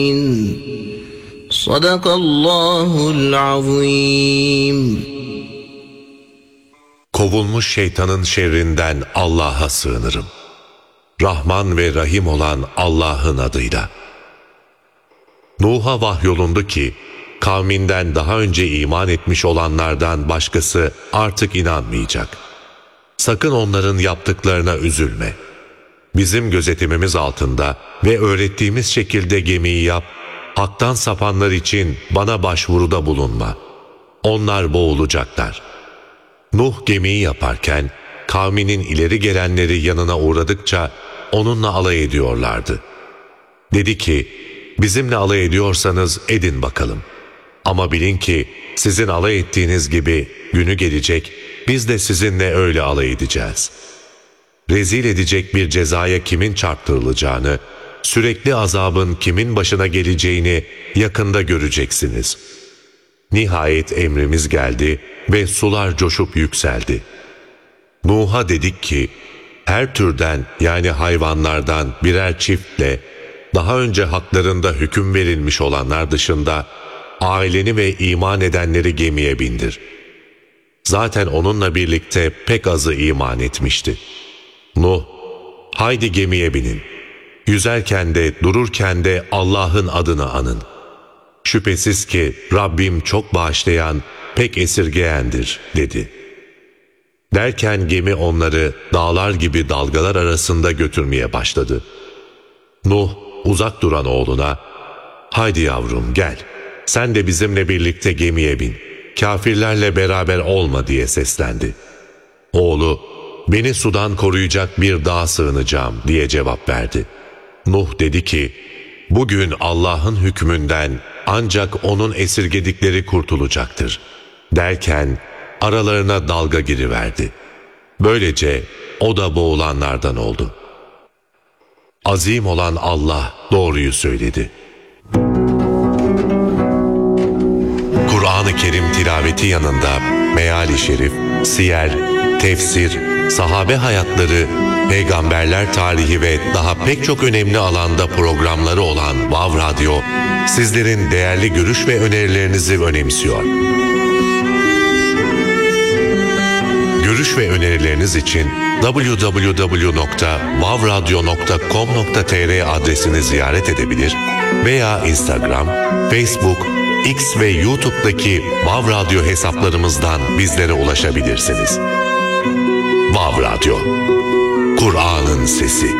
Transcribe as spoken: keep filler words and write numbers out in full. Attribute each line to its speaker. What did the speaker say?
Speaker 1: Sadakallahul azim.
Speaker 2: Kovulmuş şeytanın şerrinden Allah'a sığınırım. Rahman ve Rahim olan Allah'ın adıyla. Nuh'a vahyolundu ki, kavminden daha önce iman etmiş olanlardan başkası artık inanmayacak. Sakın onların yaptıklarına üzülme. Bizim gözetimimiz altında ve öğrettiğimiz şekilde gemiyi yap, haktan sapanlar için bana başvuruda bulunma. Onlar boğulacaklar. Nuh gemiyi yaparken, kavminin ileri gelenleri yanına uğradıkça onunla alay ediyorlardı. Dedi ki, bizimle alay ediyorsanız edin bakalım. Ama bilin ki sizin alay ettiğiniz gibi günü gelecek, biz de sizinle öyle alay edeceğiz. Rezil edecek bir cezaya kimin çarptırılacağını, sürekli azabın kimin başına geleceğini yakında göreceksiniz. Nihayet emrimiz geldi ve sular coşup yükseldi. Nuh'a dedik ki, her türden yani hayvanlardan birer çiftle, daha önce haklarında hüküm verilmiş olanlar dışında, aileni ve iman edenleri gemiye bindir. Zaten onunla birlikte pek azı iman etmişti. Nuh, haydi gemiye binin. Yüzerken de dururken de Allah'ın adını anın. Şüphesiz ki Rabbim çok bağışlayan, pek esirgeyendir dedi. Derken gemi onları dağlar gibi dalgalar arasında götürmeye başladı. Nuh uzak duran oğluna, haydi yavrum gel, sen de bizimle birlikte gemiye bin, kafirlerle beraber olma diye seslendi. Oğlu, beni sudan koruyacak bir dağa sığınacağım diye cevap verdi. Nuh dedi ki, bugün Allah'ın hükmünden ancak onun esirgedikleri kurtulacaktır. Derken aralarına dalga giriverdi. Böylece o da boğulanlardan oldu. Azim olan Allah doğruyu söyledi. Kur'an-ı Kerim tilaveti yanında meali şerif, siyer, tefsir, sahabe hayatları, peygamberler tarihi ve daha pek çok önemli alanda programları olan Vav Radyo, sizlerin değerli görüş ve önerilerinizi önemsiyor. Görüş ve önerileriniz için double-u double-u double-u nokta vav radyo nokta com nokta tr adresini ziyaret edebilir veya Instagram, Facebook, X ve YouTube'daki Vav Radyo hesaplarımızdan bizlere ulaşabilirsiniz. Vav Radyo, Kur'an'ın sesi.